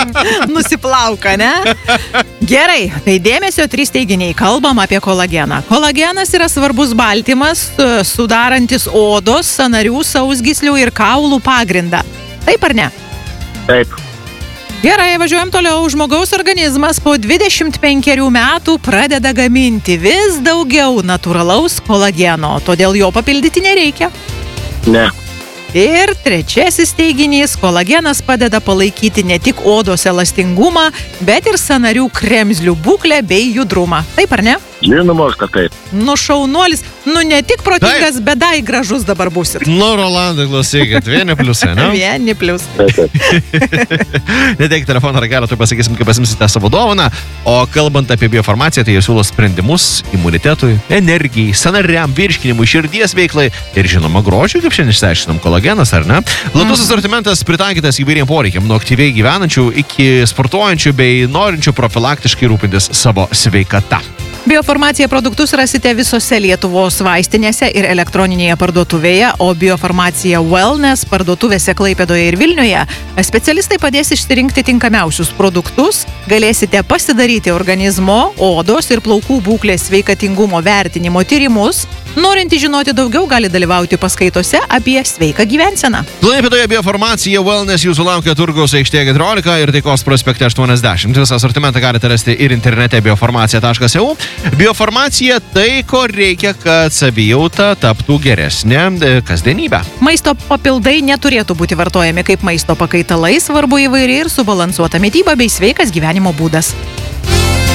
Nusiplauka, ne? Gerai, tai dėmesio 3 teiginiai. Kalbam apie kolageną. Kolagenas yra svarbus baltymas, sudarantis odos, sąnarių, sausgyslių ir kaulų pagrindą. Taip ar ne? Taip. Gerai, važiuojam toliau. Žmogaus organizmas po 25 metų pradeda gaminti vis daugiau natūralaus kolageno, todėl jo papildyti nereikia. Ne. Ir 3 teiginys. Kolagenas padeda palaikyti ne tik odos elastingumą, bet ir sąnarių kremzlių būklę bei judrumą. Taip ar ne? Žinoma, kad taip. Nu, šaunuolis. Nu, ne tik protingas, bet dar gražus dabar būsit. Nu, Rolandai, klausykit, vieni pliusai, ne? Vieni pliusai. Neteik telefoną ragelio, tai pasakysim, kaip pasimsite savo dovaną. O kalbant apie biofarmaciją, tai jie siūlo sprendimus imunitetui, energijai, sąnariam, virškinimui, širdies veiklai ir žinoma grožiui, kaip šiandien išsiaiškinom, kolagenas, ar ne? Platus asortimentas pritaikytas įvairiem poreikiam, nuo aktyviai gyvenančių iki sportuojančių bei norinčių profilaktiškai rūpintis savo sveikata. Biofarmacija produktus rasite visose Lietuvos vaistinėse ir elektroninėje parduotuvėje, o Biofarmacija Wellness parduotuvėse Klaipėdoje ir Vilniuje specialistai padės išsirinkti tinkamiausius produktus, galėsite pasidaryti organizmo, odos ir plaukų būklės sveikatingumo vertinimo tyrimus. Norinti žinoti daugiau, gali dalyvauti paskaitose apie sveiką gyvenseną. Klaipėdoje Biofarmacija Wellness jūsų laukia Turgaus aikštėje 14 ir Taikos prospekte 80. Visą asortimentą galite rasti ir internete biofarmacija.eu. Biofarmacija tai, ko reikia, kad savijauta taptų geresnė kasdienybė. Maisto papildai neturėtų būti vartojami kaip maisto pakaitalai, svarbu įvairi ir subalansuota mityba bei sveikas gyvenimo būdas.